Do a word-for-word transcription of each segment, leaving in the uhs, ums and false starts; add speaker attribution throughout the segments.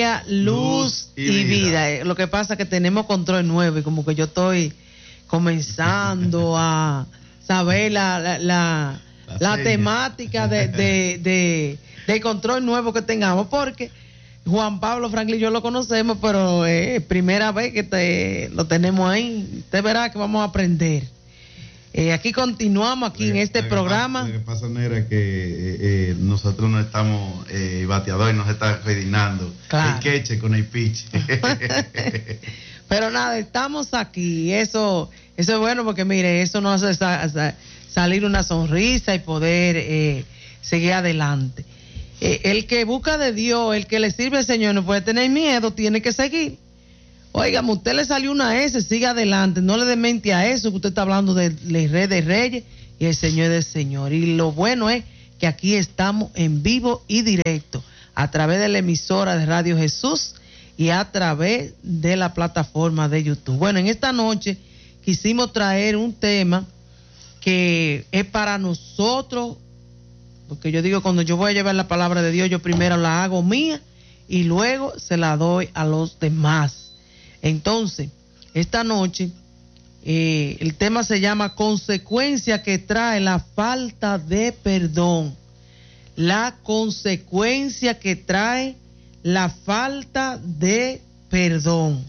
Speaker 1: Luz y, y vida. vida. Lo que pasa es que tenemos control nuevo y como que yo estoy comenzando a saber la, la, la, la, la temática de, de, de, de control nuevo que tengamos, porque Juan Pablo Franklin y yo lo conocemos, pero es eh, primera vez que te, lo tenemos ahí. Usted verá que vamos a aprender. Eh, aquí continuamos, aquí lo, en este lo programa.
Speaker 2: Lo que pasa, Nera, que eh, eh, nosotros no estamos eh, bateadores, nos está coordinando. Claro. El queche con el pitch.
Speaker 1: Pero nada, estamos aquí. Eso, eso es bueno porque, mire, eso nos hace sa- sa- salir una sonrisa y poder eh, seguir adelante. Eh, el que busca de Dios, el que le sirve al Señor, no puede tener miedo, tiene que seguir. Óigame, usted le salió una S, siga adelante, no le dé mente a eso, que usted está hablando del de Rey de Reyes y el Señor del Señor. Y lo bueno es que aquí estamos en vivo y directo, a través de la emisora de Radio Jesús y a través de la plataforma de YouTube. Bueno, en esta noche quisimos traer un tema que es para nosotros, porque yo digo, cuando yo voy a llevar la palabra de Dios, yo primero la hago mía y luego se la doy a los demás. Entonces, esta noche, eh, el tema se llama consecuencia que trae la falta de perdón. La consecuencia que trae la falta de perdón.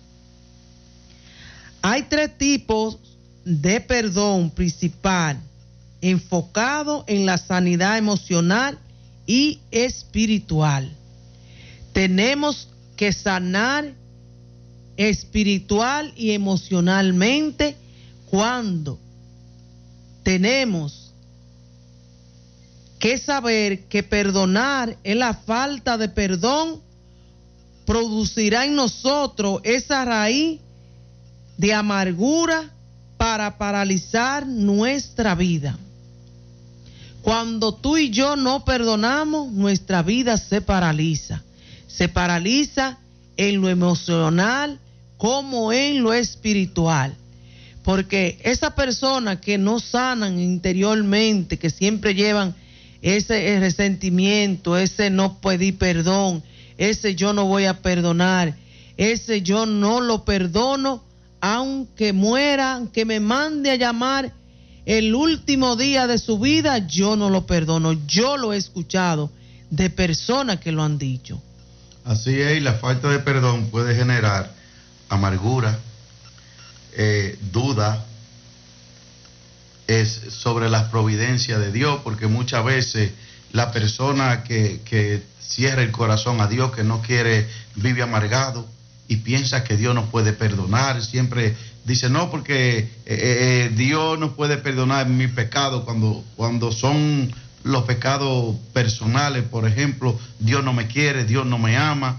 Speaker 1: Hay tres tipos de perdón principal, enfocado en la sanidad emocional y espiritual. Tenemos que sanar espiritual y emocionalmente cuando tenemos que saber que perdonar es la falta de perdón, producirá en nosotros esa raíz de amargura para paralizar nuestra vida. Cuando tú y yo no perdonamos, nuestra vida se paraliza. Se paraliza en lo emocional como en lo espiritual. Porque esas personas que no sanan interiormente, que siempre llevan ese resentimiento, ese no pedir perdón, ese yo no voy a perdonar, ese yo no lo perdono, aunque muera, aunque me mande a llamar el último día de su vida, yo no lo perdono. Yo lo he escuchado de personas que lo han dicho.
Speaker 2: Así es, y la falta de perdón puede generar amargura, eh, duda es sobre las providencias de Dios, porque muchas veces la persona que, que cierra el corazón a Dios, que no quiere, vive amargado y piensa que Dios no puede perdonar, siempre dice no, porque eh, eh, Dios no puede perdonar mi pecado cuando, cuando son los pecados personales, por ejemplo, Dios no me quiere, Dios no me ama,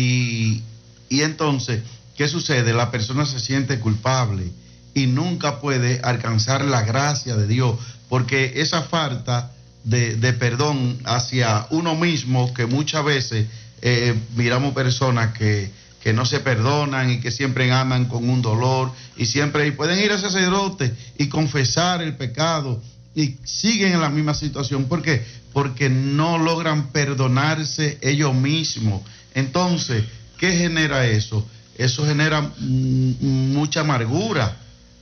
Speaker 2: y, y entonces, ¿qué sucede? La persona se siente culpable y nunca puede alcanzar la gracia de Dios, porque esa falta de, de perdón hacia uno mismo, que muchas veces eh, miramos personas que, que no se perdonan y que siempre andan con un dolor, y siempre y pueden ir al sacerdote y confesar el pecado, y siguen en la misma situación. ¿Por qué? Porque no logran perdonarse ellos mismos. Entonces, ¿qué genera eso? Eso genera mm, mucha amargura,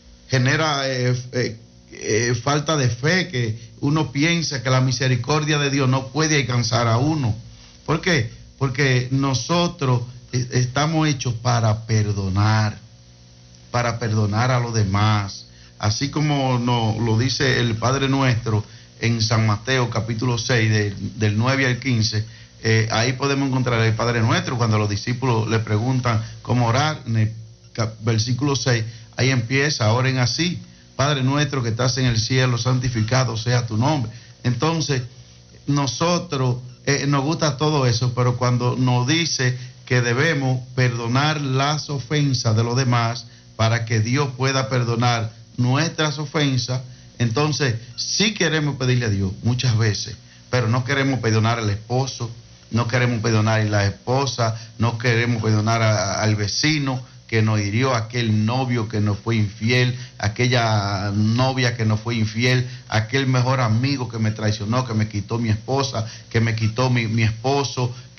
Speaker 2: genera eh, eh, eh, falta de fe, que uno piensa que la misericordia de Dios no puede alcanzar a uno. ¿Por qué? Porque nosotros eh, estamos hechos para perdonar, para perdonar a los demás. Así como nos lo dice el Padre Nuestro en San Mateo capítulo seis, de, del nueve al quince, eh, ahí podemos encontrar el Padre Nuestro cuando los discípulos le preguntan cómo orar. En el cap- versículo seis, ahí empieza: oren así, Padre Nuestro que estás en el cielo, santificado sea tu nombre. Entonces, nosotros eh, nos gusta todo eso, pero cuando nos dice que debemos perdonar las ofensas de los demás para que Dios pueda perdonar nuestras ofensas, entonces sí queremos pedirle a Dios muchas veces, pero no queremos perdonar al esposo, no queremos perdonar a la esposa, no queremos perdonar a, a, al vecino que nos hirió, aquel novio que nos fue infiel, aquella novia que nos fue infiel, aquel mejor amigo que me traicionó, que me quitó mi esposa, que me quitó mi, mi esposo, que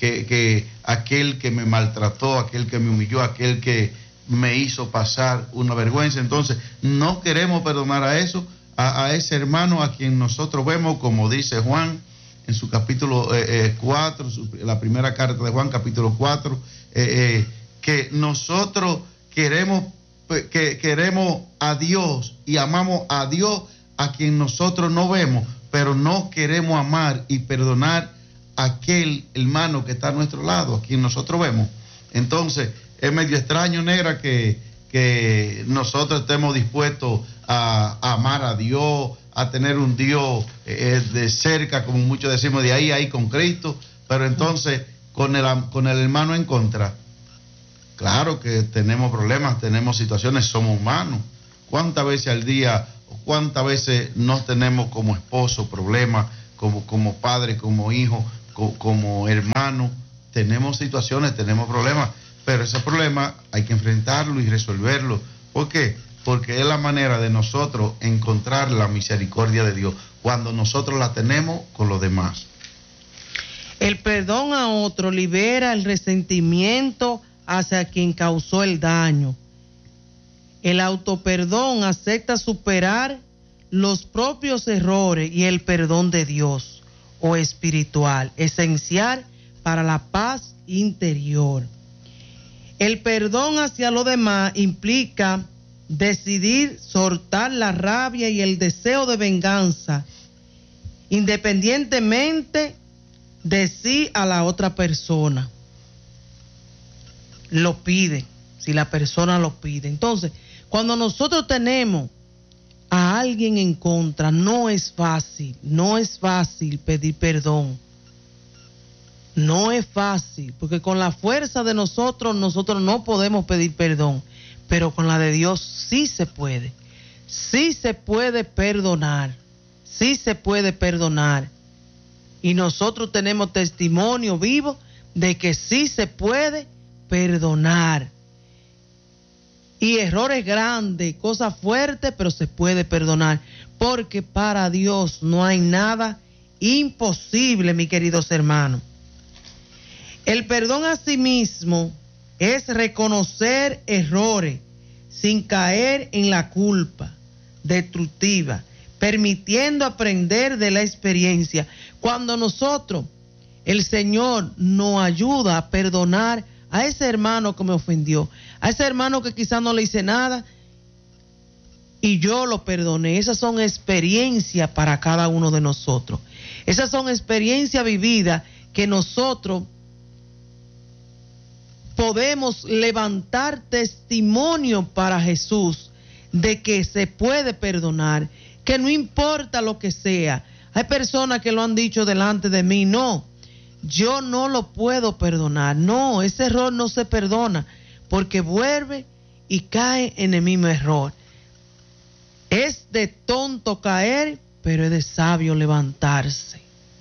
Speaker 2: que, que aquel que me maltrató, aquel que me humilló, aquel que me hizo pasar una vergüenza. Entonces, no queremos perdonar a eso, a, a ese hermano a quien nosotros vemos, como dice Juan en su capítulo cuatro, eh, la primera carta de Juan, capítulo cuatro, eh, eh, que nosotros queremos, que queremos a Dios y amamos a Dios a quien nosotros no vemos, pero no queremos amar y perdonar a aquel hermano que está a nuestro lado, a quien nosotros vemos. Entonces, es medio extraño, Negra, que, que nosotros estemos dispuestos a, a amar a Dios, a tener un Dios eh, de cerca, como muchos decimos, de ahí a ahí con Cristo, pero entonces con el, con el hermano en contra. Claro que tenemos problemas, tenemos situaciones, somos humanos. ¿Cuántas veces al día, cuántas veces nos tenemos como esposo problemas, como, como padre, como hijo, como, como hermano? Tenemos situaciones, tenemos problemas, pero ese problema hay que enfrentarlo y resolverlo. ¿Por qué? Porque es la manera de nosotros encontrar la misericordia de Dios, cuando nosotros la tenemos con los demás.
Speaker 1: El perdón a otro libera el resentimiento hacia quien causó el daño. El autoperdón acepta superar los propios errores y el perdón de Dios o espiritual, esencial para la paz interior. El perdón hacia los demás implica decidir soltar la rabia y el deseo de venganza, independientemente de si a la otra persona lo pide, si la persona lo pide. Entonces, cuando nosotros tenemos a alguien en contra, no es fácil, no es fácil pedir perdón. No es fácil, porque con la fuerza de nosotros, nosotros no podemos pedir perdón, pero con la de Dios sí se puede. Sí se puede perdonar, sí se puede perdonar. Y nosotros tenemos testimonio vivo de que sí se puede perdonar. Y errores grandes, cosas fuertes, pero se puede perdonar, porque para Dios no hay nada imposible, mis queridos hermanos. El perdón a sí mismo es reconocer errores sin caer en la culpa destructiva, permitiendo aprender de la experiencia. Cuando nosotros, el Señor nos ayuda a perdonar a ese hermano que me ofendió, a ese hermano que quizás no le hice nada y yo lo perdoné. Esas son experiencias para cada uno de nosotros. Esas son experiencias vividas que nosotros podemos levantar testimonio para Jesús de que se puede perdonar, que no importa lo que sea. Hay personas que lo han dicho delante de mí, no, yo no lo puedo perdonar. No, ese error no se perdona, porque vuelve y cae en el mismo error. Es de tonto caer, pero es de sabio levantarse.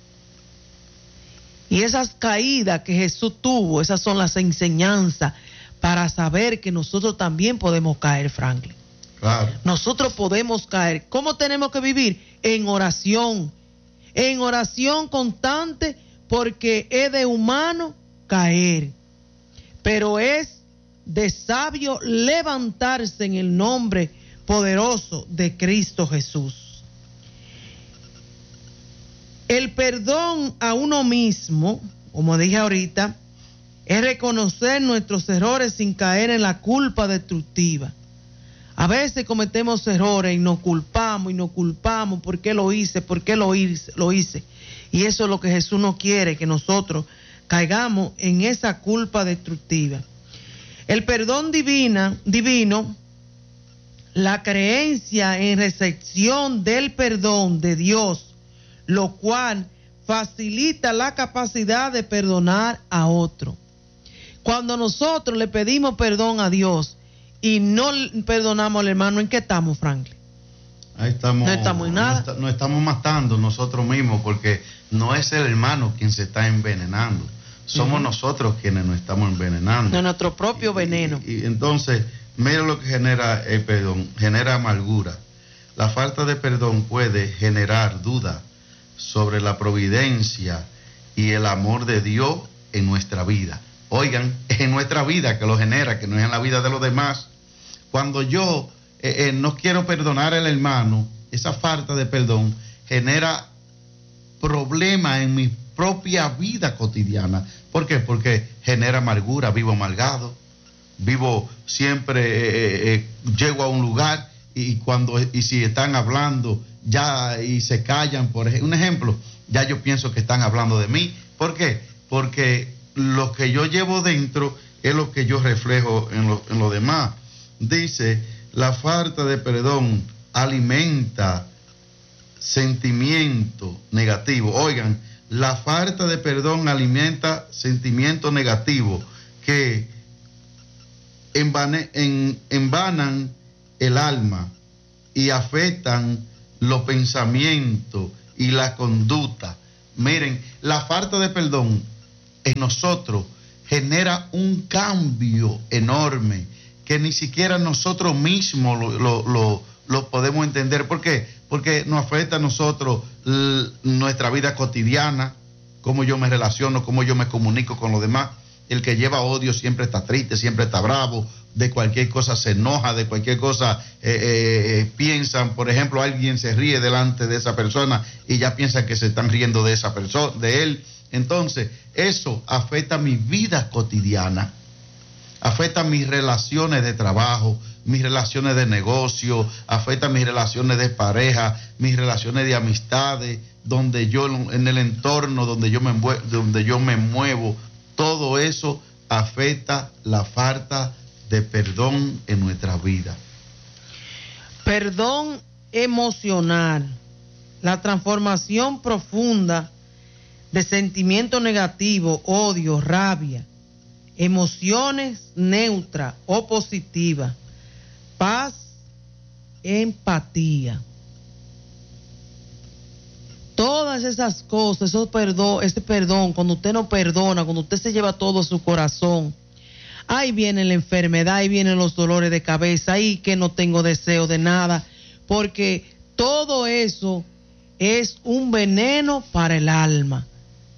Speaker 1: Y esas caídas que Jesús tuvo, esas son las enseñanzas para saber que nosotros también podemos caer, Franklin.
Speaker 2: Claro.
Speaker 1: Nosotros podemos caer. ¿Cómo tenemos que vivir? En oración. En oración constante, porque es de humano caer, pero es de sabio levantarse en el nombre poderoso de Cristo Jesús. El perdón a uno mismo, como dije ahorita, es reconocer nuestros errores sin caer en la culpa destructiva. A veces cometemos errores y nos culpamos y nos culpamos. ¿Por qué lo hice? ¿Por qué lo hice? Lo hice? Y eso es lo que Jesús no quiere, que nosotros caigamos en esa culpa destructiva. El perdón divina, divino, la creencia en recepción del perdón de Dios, lo cual facilita la capacidad de perdonar a otro. Cuando nosotros le pedimos perdón a Dios y no perdonamos al hermano, ¿en qué estamos, Franklin?
Speaker 2: Ahí estamos,
Speaker 1: no estamos en nada.
Speaker 2: Nos, nos estamos matando nosotros mismos, porque no es el hermano quien se está envenenando, somos uh-huh. nosotros quienes nos estamos envenenando.
Speaker 1: De nuestro propio
Speaker 2: y,
Speaker 1: veneno.
Speaker 2: Y, y entonces, mira lo que genera el perdón, genera amargura. La falta de perdón puede generar duda sobre la providencia y el amor de Dios en nuestra vida. Oigan, es en nuestra vida que lo genera, que no es en la vida de los demás. Cuando yo eh, eh, no quiero perdonar al hermano, esa falta de perdón genera problemas en mi propia vida cotidiana. ¿Por qué? Porque genera amargura, vivo amargado, vivo siempre, eh, eh, llego a un lugar y cuando y si están hablando ya y se callan, por ejemplo, un ejemplo, ya yo pienso que están hablando de mí. ¿Por qué? Porque lo que yo llevo dentro es lo que yo reflejo en lo, en lo demás. Dice, la falta de perdón alimenta sentimiento negativo. Oigan, la falta de perdón alimenta sentimientos negativos que envane, en, envanan el alma y afectan los pensamientos y la conducta. Miren, la falta de perdón en nosotros genera un cambio enorme que ni siquiera nosotros mismos lo, lo, lo, lo podemos entender. ¿Por qué? Porque nos afecta a nosotros l- nuestra vida cotidiana, cómo yo me relaciono, cómo yo me comunico con los demás. El que lleva odio siempre está triste, siempre está bravo, de cualquier cosa se enoja, de cualquier cosa eh, eh, piensan, por ejemplo, alguien se ríe delante de esa persona y ya piensan que se están riendo de esa persona, de él. Entonces, eso afecta mi vida cotidiana, afecta mis relaciones de trabajo, mis relaciones de negocio, afecta mis relaciones de pareja, mis relaciones de amistades, donde yo, en el entorno donde yo me, donde yo me muevo, todo eso afecta la falta de perdón en nuestra vida.
Speaker 1: Perdón emocional, la transformación profunda de sentimientos negativos, odio, rabia, emociones neutras o positivas, paz, empatía. Todas esas cosas, esos perdón, ese perdón, cuando usted no perdona, cuando usted se lleva todo a su corazón, ahí viene la enfermedad, ahí vienen los dolores de cabeza, ahí que no tengo deseo de nada, porque todo eso es un veneno para el alma.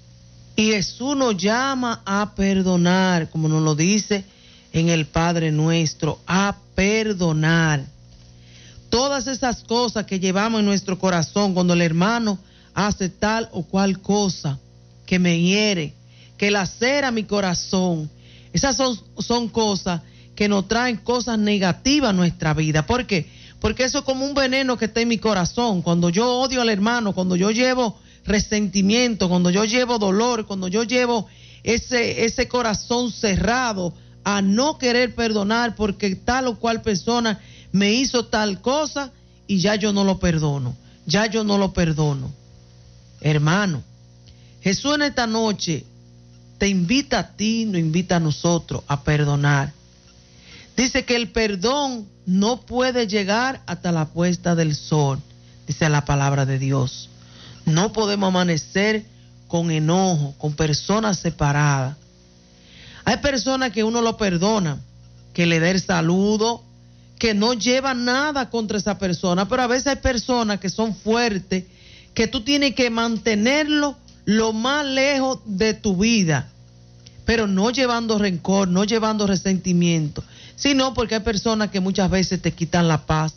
Speaker 1: Y Jesús nos llama a perdonar, como nos lo dice en el Padre Nuestro, a perdonar. Todas esas cosas que llevamos en nuestro corazón, cuando el hermano hace tal o cual cosa que me hiere, que lacera mi corazón, esas son, son cosas que nos traen cosas negativas a nuestra vida. ¿Por qué? Porque eso es como un veneno que está en mi corazón. Cuando yo odio al hermano, cuando yo llevo resentimiento, cuando yo llevo dolor, cuando yo llevo ese, ese corazón cerrado a no querer perdonar porque tal o cual persona me hizo tal cosa y ya yo no lo perdono, ya yo no lo perdono. Hermano, Jesús en esta noche te invita a ti, nos invita a nosotros a perdonar. Dice que el perdón no puede llegar hasta la puesta del sol, dice la palabra de Dios. No podemos amanecer con enojo, con personas separadas. Hay personas que uno lo perdona, que le dé el saludo, que no lleva nada contra esa persona, pero a veces hay personas que son fuertes, que tú tienes que mantenerlo lo más lejos de tu vida, pero no llevando rencor, no llevando resentimiento, sino porque hay personas que muchas veces te quitan la paz,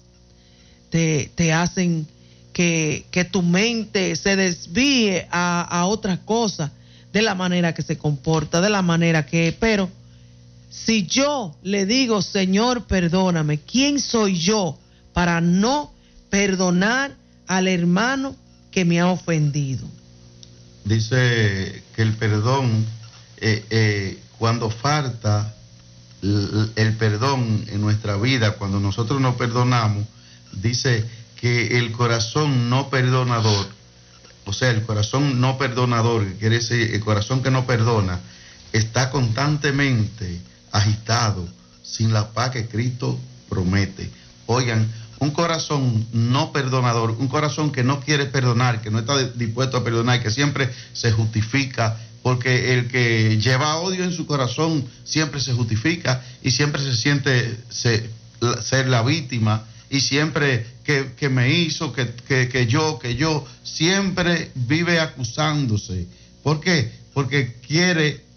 Speaker 1: te, te hacen que, que tu mente se desvíe a, a otras cosas, de la manera que se comporta, de la manera que, pero si yo le digo, Señor, perdóname, ¿quién soy yo para no perdonar al hermano que me ha ofendido?
Speaker 2: Dice que el perdón, eh, eh, cuando falta el, el perdón en nuestra vida, cuando nosotros no perdonamos, dice que el corazón no perdonador, o sea, el corazón no perdonador, que quiere decir el corazón que no perdona, está constantemente agitado, sin la paz que Cristo promete. Oigan, un corazón no perdonador, un corazón que no quiere perdonar, que no está dispuesto a perdonar, que siempre se justifica, porque el que lleva odio en su corazón siempre se justifica y siempre se siente se, ser la víctima, y siempre que, que me hizo, que, que, que yo, que yo, siempre vive acusándose. ¿Por qué? Porque quiere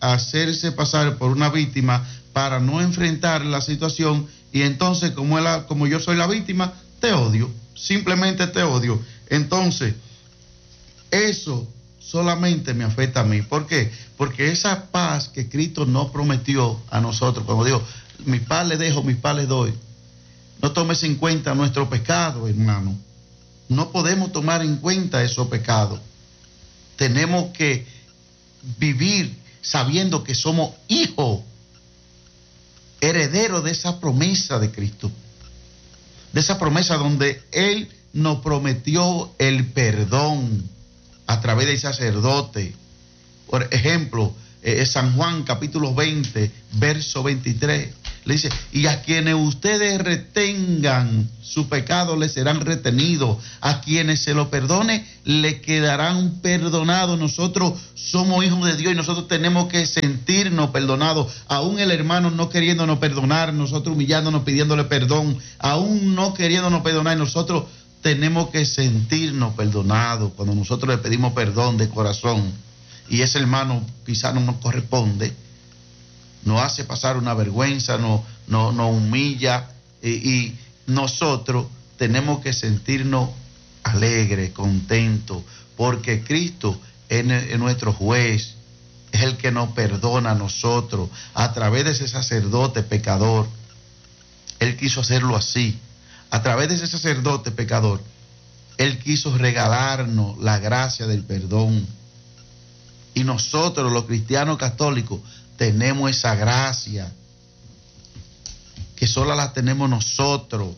Speaker 2: hacerse pasar por una víctima para no enfrentar la situación, y entonces como, él, como yo soy la víctima, te odio, simplemente te odio. Entonces, eso solamente me afecta a mí. ¿Por qué? Porque esa paz que Cristo nos prometió a nosotros, cuando dijo, mi paz le dejo, mi paz le doy, no tomes en cuenta nuestro pecado, hermano. No podemos tomar en cuenta esos pecados. Tenemos que vivir sabiendo que somos hijos, herederos de esa promesa de Cristo, de esa promesa donde Él nos prometió el perdón a través del sacerdote. Por ejemplo, eh, San Juan capítulo veinte, verso veintitrés, le dice, y a quienes ustedes retengan su pecado les serán retenidos, a quienes se lo perdone le quedarán perdonados. Nosotros somos hijos de Dios y nosotros tenemos que sentirnos perdonados, aún el hermano no queriéndonos perdonar, nosotros humillándonos, pidiéndole perdón, aún no queriéndonos perdonar, nosotros tenemos que sentirnos perdonados cuando nosotros le pedimos perdón de corazón y ese hermano quizás no nos corresponde, nos hace pasar una vergüenza, nos no, no humilla, y, y nosotros tenemos que sentirnos alegres, contentos, porque Cristo es, es nuestro juez, es el que nos perdona a nosotros a través de ese sacerdote pecador. Él quiso hacerlo así, a través de ese sacerdote pecador, Él quiso regalarnos la gracia del perdón. Y nosotros, los cristianos católicos, tenemos esa gracia que solo la tenemos nosotros.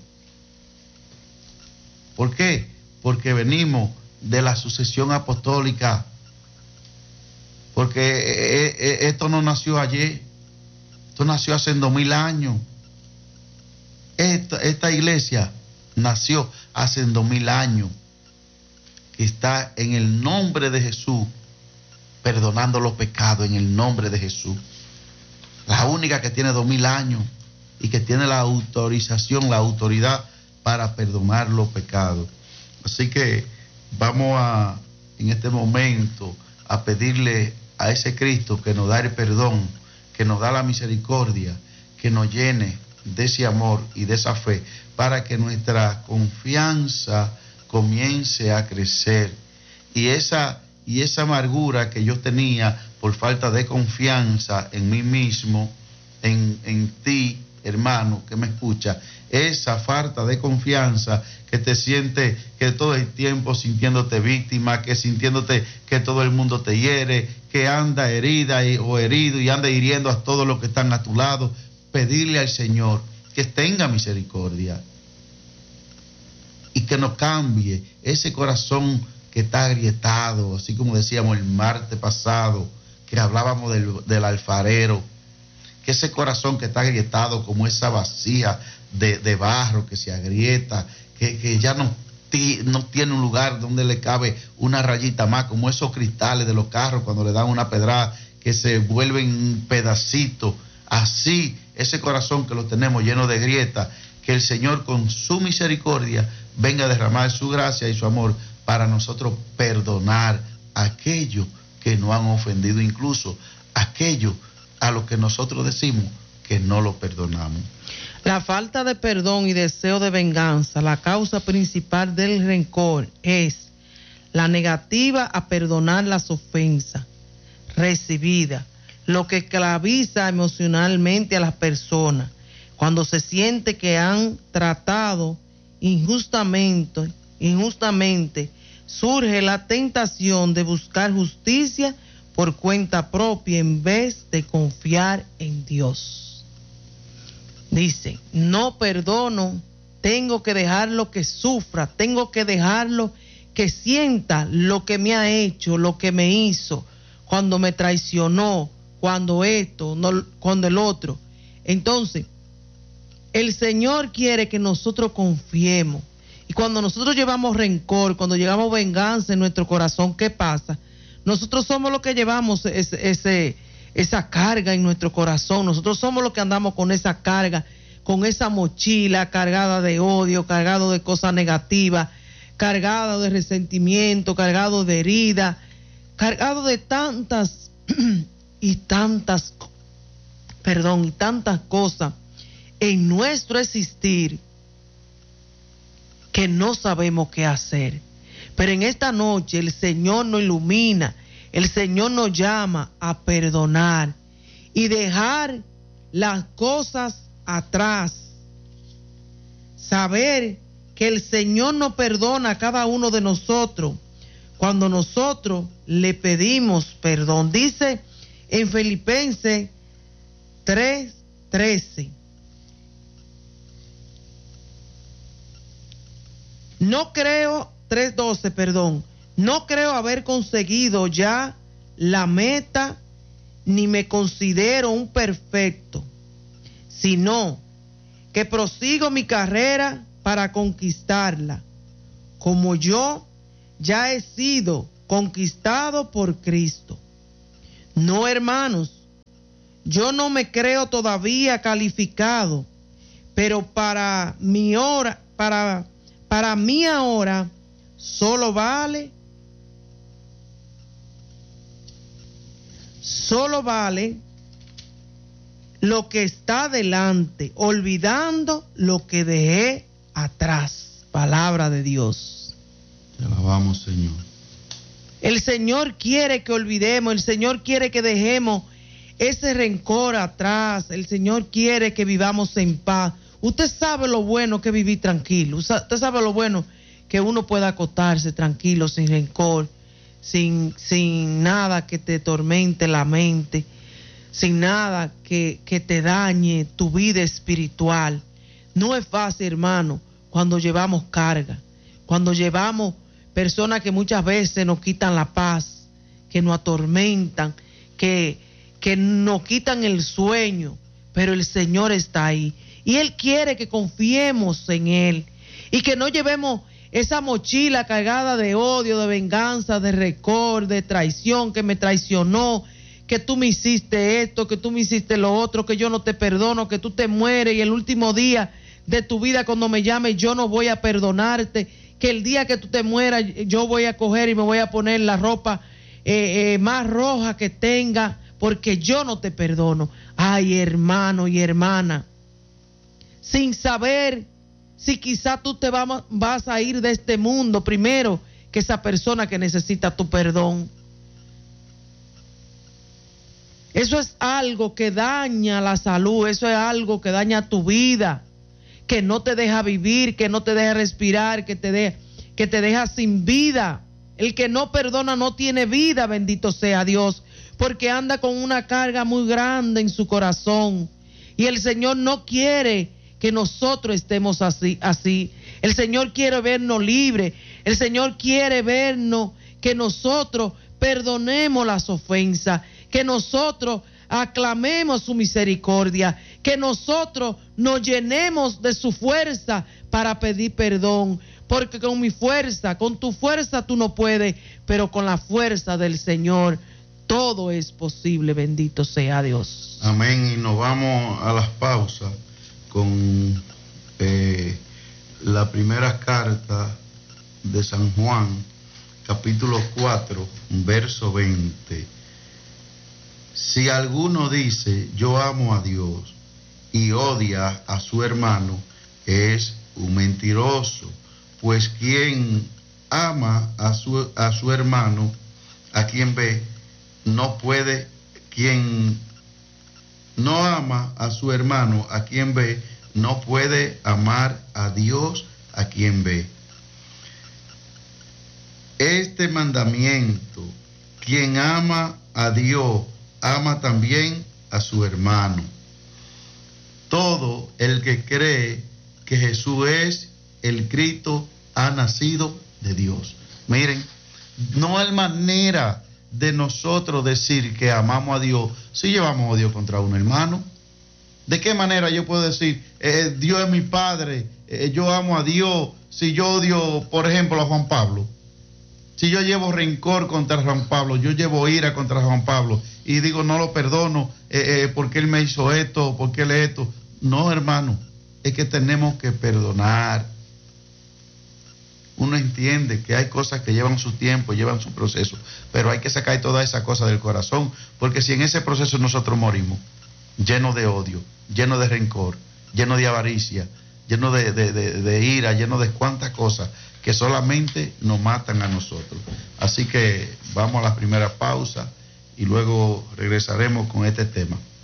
Speaker 2: ¿Por qué? Porque venimos de la sucesión apostólica, porque esto no nació ayer, esto nació hace dos mil años. Esta, esta iglesia nació hace dos mil años, que está en el nombre de Jesús, perdonando los pecados en el nombre de Jesús. La única que tiene dos mil años y que tiene la autorización, la autoridad para perdonar los pecados. Así que vamos a, en este momento, a pedirle a ese Cristo que nos da el perdón, que nos da la misericordia, que nos llene de ese amor y de esa fe, para que nuestra confianza comience a crecer. Y esa Y esa amargura que yo tenía por falta de confianza en mí mismo, en, en ti, hermano, que me escucha, esa falta de confianza que te sientes que todo el tiempo sintiéndote víctima, que sintiéndote que todo el mundo te hiere, que anda herida y, o herido y anda hiriendo a todos los que están a tu lado, pedirle al Señor que tenga misericordia y que nos cambie ese corazón que está agrietado, así como decíamos el martes pasado, que hablábamos del, del alfarero, que ese corazón que está agrietado como esa vasija de, de barro que se agrieta, que, que ya no, ti, no tiene un lugar donde le cabe una rayita más, como esos cristales de los carros cuando le dan una pedrada, que se vuelven pedacitos, así ese corazón que lo tenemos lleno de grieta, que el Señor con su misericordia venga a derramar su gracia y su amor para nosotros perdonar a aquellos que nos han ofendido, incluso aquellos a los que nosotros decimos que no lo perdonamos.
Speaker 1: La falta de perdón y deseo de venganza, la causa principal del rencor es la negativa a perdonar las ofensas recibidas, lo que esclaviza emocionalmente a las personas cuando se siente que han tratado injustamente injustamente, surge la tentación de buscar justicia por cuenta propia en vez de confiar en Dios. Dice, no perdono, tengo que dejarlo que sufra, tengo que dejarlo que sienta lo que me ha hecho, lo que me hizo, cuando me traicionó, cuando esto, no, cuando el otro. Entonces, el Señor quiere que nosotros confiemos. Y cuando nosotros llevamos rencor, cuando llevamos venganza en nuestro corazón, ¿qué pasa? Nosotros somos los que llevamos ese, ese, esa carga en nuestro corazón. Nosotros somos los que andamos con esa carga, con esa mochila cargada de odio, cargado de cosas negativas, cargado de resentimiento, cargado de herida, cargado de tantas y tantas, perdón, y tantas cosas en nuestro existir que no sabemos qué hacer. Pero en esta noche el Señor nos ilumina, el Señor nos llama a perdonar y dejar las cosas atrás. Saber que el Señor nos perdona a cada uno de nosotros cuando nosotros le pedimos perdón. Dice en Filipenses tres trece. No creo, tres doce, perdón, no creo haber conseguido ya la meta, ni me considero un perfecto, sino que prosigo mi carrera para conquistarla, como yo ya he sido conquistado por Cristo. No, hermanos, yo no me creo todavía calificado, pero para mi hora, para Para mí ahora solo vale, solo vale lo que está delante, olvidando lo que dejé atrás. Palabra de Dios.
Speaker 2: Te alabamos, Señor.
Speaker 1: El Señor quiere que olvidemos, el Señor quiere que dejemos ese rencor atrás, el Señor quiere que vivamos en paz. Usted sabe lo bueno que es vivir tranquilo. Usted sabe lo bueno que uno pueda acostarse tranquilo, sin rencor, sin, sin nada que te tormente la mente, sin nada que, que te dañe tu vida espiritual. No es fácil, hermano, cuando llevamos carga, cuando llevamos personas que muchas veces nos quitan la paz, que nos atormentan, que, que nos quitan el sueño, pero el Señor está ahí. Y Él quiere que confiemos en Él y que no llevemos esa mochila cargada de odio, de venganza, de rencor, de traición, que me traicionó, que tú me hiciste esto, que tú me hiciste lo otro, que yo no te perdono, que tú te mueres y el último día de tu vida cuando me llames yo no voy a perdonarte, que el día que tú te mueras yo voy a coger y me voy a poner la ropa eh, eh, más roja que tenga porque yo no te perdono. Ay, hermano y hermana, sin saber si quizá tú te va, vas a ir de este mundo primero que esa persona que necesita tu perdón. Eso es algo que daña la salud, eso es algo que daña tu vida, que no te deja vivir, que no te deja respirar, que te, de, que te deja sin vida. El que no perdona no tiene vida, bendito sea Dios, porque anda con una carga muy grande en su corazón. Y el Señor no quiere que nosotros estemos así, así. El Señor quiere vernos libres. El Señor quiere vernos que nosotros perdonemos las ofensas, que nosotros aclamemos su misericordia, que nosotros nos llenemos de su fuerza para pedir perdón, porque con mi fuerza, con tu fuerza tú no puedes, pero con la fuerza del Señor todo es posible, bendito sea Dios.
Speaker 2: Amén. Y nos vamos a las pausas con eh, la primera carta de San Juan, capítulo cuatro, verso veinte. Si alguno dice yo amo a Dios y odia a su hermano, es un mentiroso, pues quien ama a su, a su hermano, a quien ve, no puede, quien no ama a su hermano, a quien ve, no puede amar a Dios, a quien ve. Este mandamiento, quien ama a Dios, ama también a su hermano. Todo el que cree que Jesús es el Cristo ha nacido de Dios. Miren, no hay manera de nosotros decir que amamos a Dios si llevamos odio contra un hermano. ¿De qué manera yo puedo decir eh, Dios es mi Padre, eh, yo amo a Dios, si yo odio, por ejemplo, a Juan Pablo? Si yo llevo rencor contra Juan Pablo, yo llevo ira contra Juan Pablo y digo no lo perdono eh, eh, porque él me hizo esto, porque él esto. No, hermano, es que tenemos que perdonar. uno entiende que hay cosas que llevan su tiempo, llevan su proceso, pero hay que sacar toda esa cosa del corazón, porque si en ese proceso nosotros morimos llenos de odio, llenos de rencor, llenos de avaricia, llenos de, de, de, de ira, llenos de cuantas cosas que solamente nos matan a nosotros. Así que vamos a la primera pausa y luego regresaremos con este tema.